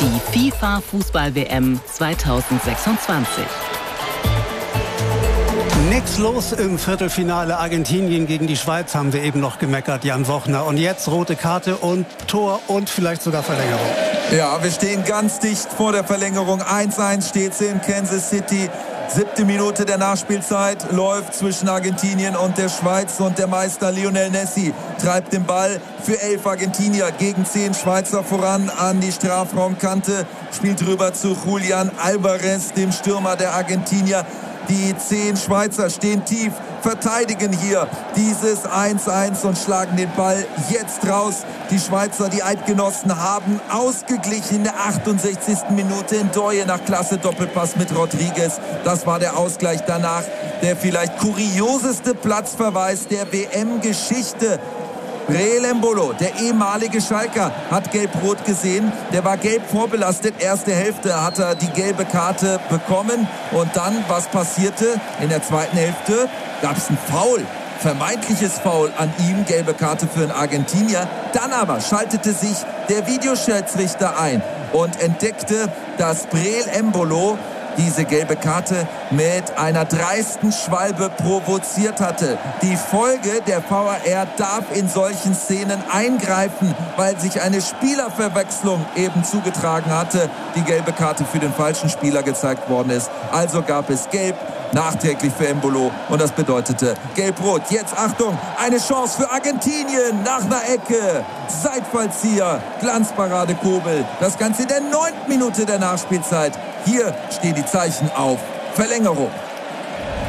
Die FIFA-Fußball-WM 2026. Nix los im Viertelfinale. Argentinien gegen die Schweiz haben wir eben noch gemeckert, Jan Wochner. Und jetzt rote Karte und Tor und vielleicht sogar Verlängerung. Ja, wir stehen ganz dicht vor der Verlängerung. 1:1 steht es in Kansas City. 7. Minute der Nachspielzeit läuft zwischen Argentinien und der Schweiz. Und der Meister Lionel Messi treibt den Ball für 11 Argentinier gegen 10 Schweizer voran an die Strafraumkante. Spielt rüber zu Julian Alvarez, dem Stürmer der Argentinier. Die 10 Schweizer stehen tief, verteidigen hier dieses 1:1 und schlagen den Ball jetzt raus. Die Schweizer, die Eidgenossen, haben ausgeglichen in der 68. Minute in Doye nach klasse Doppelpass mit Rodriguez. Das war der Ausgleich danach. Der vielleicht kurioseste Platzverweis der WM-Geschichte. Breel Embolo, der ehemalige Schalker, hat gelb-rot gesehen. Der war gelb vorbelastet. Erste Hälfte hat er die gelbe Karte bekommen. Und dann, was passierte? In der zweiten Hälfte gab es ein Foul. Vermeintliches Foul an ihm, gelbe Karte für einen Argentinier. Dann aber schaltete sich der Videoschiedsrichter ein und entdeckte, dass Breel Embolo diese gelbe Karte mit einer dreisten Schwalbe provoziert hatte. Die Folge: der VAR darf in solchen Szenen eingreifen, weil sich eine Spielerverwechslung eben zugetragen hatte. Die gelbe Karte für den falschen Spieler gezeigt worden ist. Also gab es gelb nachträglich für Embolo und das bedeutete gelb-rot. Jetzt Achtung, eine Chance für Argentinien nach einer Ecke. Seitfallzieher, Glanzparade Kobel. Das Ganze in der 9. Minute der Nachspielzeit. Hier stehen die Zeichen auf Verlängerung.